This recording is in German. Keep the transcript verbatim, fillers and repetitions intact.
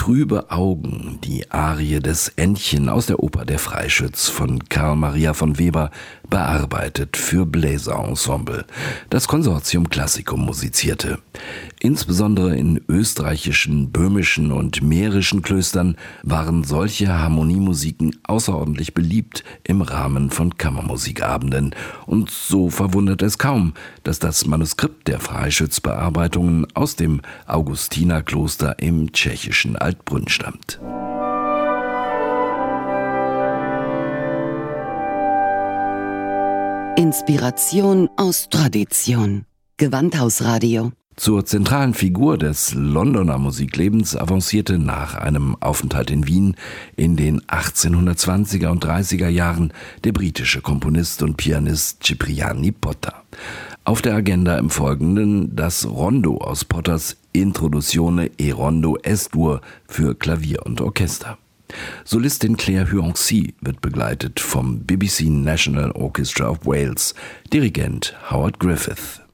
Trübe Augen, die Arie des Entchen aus der Oper Der Freischütz von Karl Maria von Weber, bearbeitet für Bläserensemble. Das Konsortium Classicum musizierte. Insbesondere in österreichischen, böhmischen und mährischen Klöstern waren solche Harmoniemusiken außerordentlich beliebt im Rahmen von Kammermusikabenden. Und so verwundert es kaum, dass das Manuskript der Freischütz-Bearbeitungen aus dem Augustinerkloster im tschechischen Altbrunn stammt. Inspiration aus Tradition. Gewandhausradio. Zur zentralen Figur des Londoner Musiklebens avancierte nach einem Aufenthalt in Wien in den achtzehnhundertzwanziger und dreißiger Jahren der britische Komponist und Pianist Cipriani Potter. Auf der Agenda im Folgenden das Rondo aus Potters Introduzione e Rondo Es-Dur für Klavier und Orchester. Solistin Claire Huancy wird begleitet vom B B C National Orchestra of Wales, Dirigent Howard Griffith.